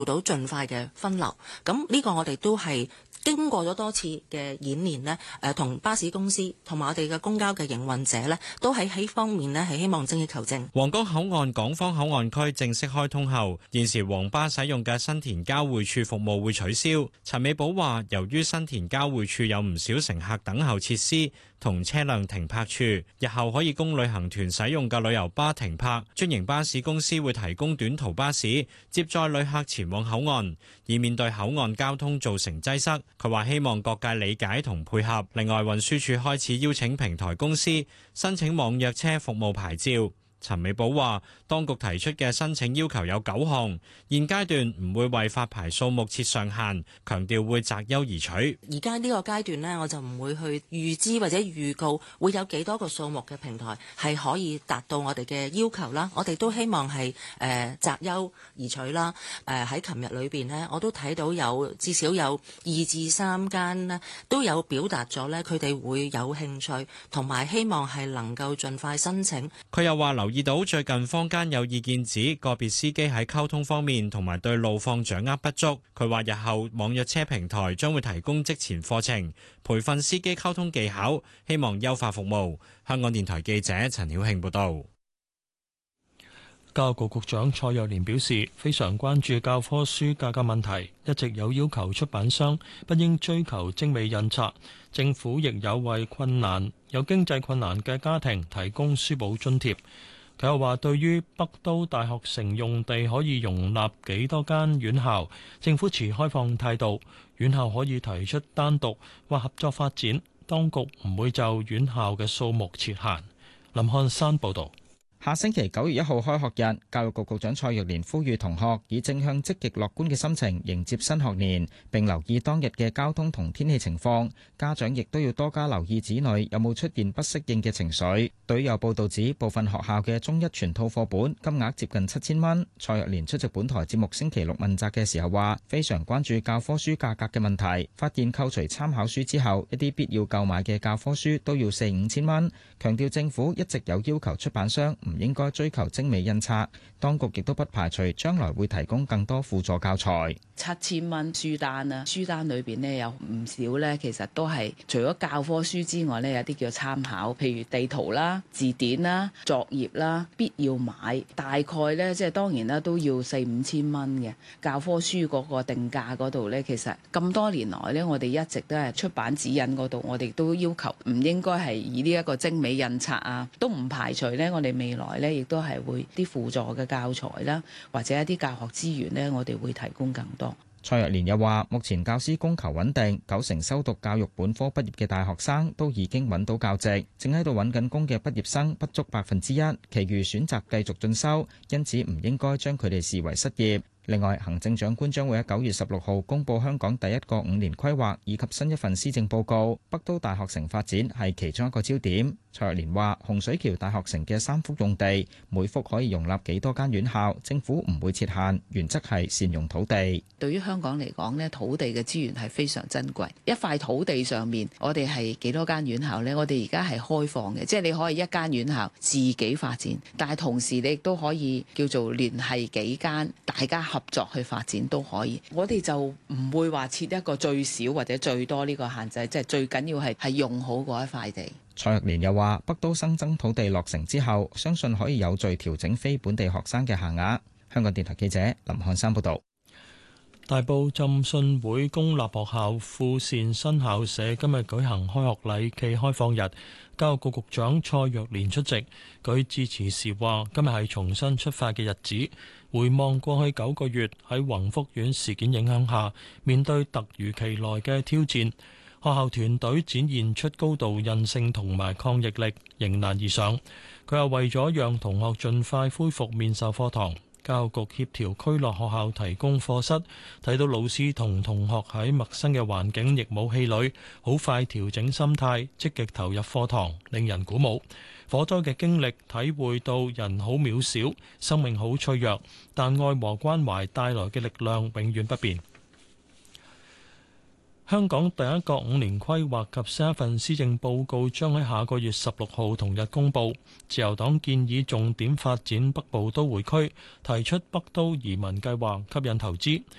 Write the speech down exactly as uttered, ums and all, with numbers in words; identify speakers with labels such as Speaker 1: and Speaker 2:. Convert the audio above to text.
Speaker 1: 到盡快嘅分流。咁呢個我哋都係經過咗多次嘅演練呢，誒同巴士公司同埋我哋嘅公交嘅營運者呢，都喺喺方面呢係希望精益求精。
Speaker 2: 皇崗口岸港方口岸區正式開通後，現時黃巴使用嘅新田交匯處服務會取消。陳美寶話，由於新田交匯處有唔少乘客等候設施同車輛停泊處，日後可以供旅行團使用嘅旅遊巴停泊。專營巴士公司會提供短途巴士接載旅客前往口岸，以免對口岸交通造成擠塞。佢話希望各界理解同配合。另外，運輸署開始邀請平台公司申請網約車服務牌照。陳美寶話，當局提出嘅申請要求有九項，現階段唔會為發牌數目設上限，強調會擇優而取。
Speaker 1: 而家呢個階段呢，我就唔會去預知或者預告會有幾多個數目嘅平台係可以達到我哋嘅要求啦。我哋都希望係誒擇優而取啦。誒喺琴日裏邊呢，我都睇到有至少有二至三間呢都有表達咗呢，佢哋會有興趣同埋希望係能夠盡快申請。
Speaker 2: 佢又話留意到最近坊間有意見指個別司機喺溝通方面同埋對路況掌握不足。佢話日後網約車平台將會提供職前課程，培訓司機溝通技巧，希望優化服務。香港電台記者陳曉慶報導。
Speaker 3: 教育局局長蔡若蓮表示，非常關注教科書價格問題，一直有要求出版商不應追求精美印刷。政府亦有為困難有經濟困難嘅家庭提供書簿津貼。佢又話，對於北都大學城用地可以容納幾多間院校，政府持開放態度，院校可以提出單獨或合作發展，當局唔會就院校嘅數目設限。林漢山報導。
Speaker 4: 下星期九月一號開學日，教育局局長蔡若蓮呼籲同學以正向積極樂觀嘅心情迎接新學年，並留意當日嘅交通同天氣情況。家長亦都要多加留意子女有冇出現不適應嘅情緒。對於有報道指部分學校嘅中一全套課本金額接近七千蚊，蔡若蓮出席本台節目星期六問責嘅時候話，非常關注教科書價格嘅問題，發現扣除參考書之後，一啲必要購買嘅教科書都要四五千蚊。強調政府一直有要求出版商唔應該追求精美印刷，當局亦都不排除將來會提供更多輔助教材。
Speaker 5: 七千蚊書單啊，書單裏邊呢有唔少呢，其實都係除咗教科書之外呢，有啲叫參考，譬如地圖啦、字典啦、作業啦，必要買。大概呢，即係當然啦，都要四五千蚊嘅教科書嗰個定價嗰度呢，其實咁多年來呢，我哋一直都係出版指引嗰度，我哋都要求唔應該係以呢一個精美印刷啊，都唔排除呢，我哋未來呢亦都係會啲輔助嘅教材啦，或者一啲教學資源呢，我哋會提供更多。
Speaker 4: 蔡若蓮又話，目前教師供求穩定，九成修讀教育本科畢業嘅大學生都已經揾到教職，正喺度揾緊工嘅畢業生不足百分之一，其餘選擇繼續進修，因此唔應該將佢哋視為失業。另外，行政長官將會喺九月十六號公佈香港第一個五年規劃以及新一份施政報告，北都大學城發展係其中一個焦點。蔡若蓮話，洪水橋大學城嘅三幅用地，每幅可以容納幾多間院校，政府唔會設限，原則係善用土地。
Speaker 5: 對於香港嚟講呢，土地嘅資源係非常珍貴。一塊土地上面，我哋係幾多間院校呢？我哋而家係開放嘅，即係你可以一間院校自己發展，但係同時你亦都可以叫做聯繫幾間，大家合作去發展都可以。我哋就唔會話設一個最少或者最多呢個限制，即係最緊要係係用好嗰一塊地。
Speaker 4: 蔡若蓮又話，北都新增土地落成之後，相信可以有序調整非本地學生嘅限額。香港電台記者林漢山報導。
Speaker 3: 大埔浸信會公立學校富善新校舍今日舉行開學禮暨開放日，教育局局長蔡若蓮出席。佢致辭時話：今日係重新出發嘅日子，回望過去九個月喺宏福苑事件影響下，面對突如其來嘅挑戰，學校團隊展現出高度韌性同埋抗逆力，迎難而上。佢又為咗讓同學盡快恢復面授課堂，教育局協調區內學校提供課室，睇到老師同同學喺陌生嘅環境亦冇氣餒，好快調整心態，積極投入課堂，令人鼓舞。火災嘅經歷體會到人好渺小，生命好脆弱，但愛和關懷帶來嘅力量永遠不變。 香港第一個五年規劃及新一份施政報告將喺下個月十六號同日公佈。自由黨建議重點發展北部都會區，提出北都移民計劃，吸引投資。